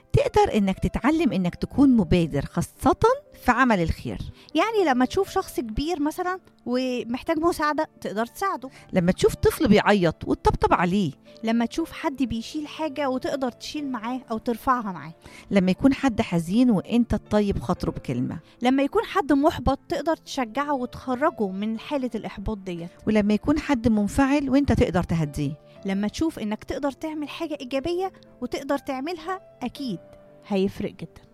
تقدر إنك تتعلم إنك تكون مبادر، خاصة في عمل الخير. يعني لما تشوف شخص كبير مثلا ومحتاج مساعدة تقدر تساعده، لما تشوف طفل بيعيط وتطبطب عليه، لما تشوف حد بيشيل حاجة وتقدر تشيل معاه أو ترفعها معاه، لما يكون حد حزين وإنت تطيب خاطره بكلمة، لما يكون حد محبط تقدر تشجعه وتخرجه من حالة الإحباط ديت، ولما يكون حد منفعل وإنت تقدر تهديه. لما تشوف إنك تقدر تعمل حاجة إيجابية وتقدر تعملها أكيد هيفرق جدا.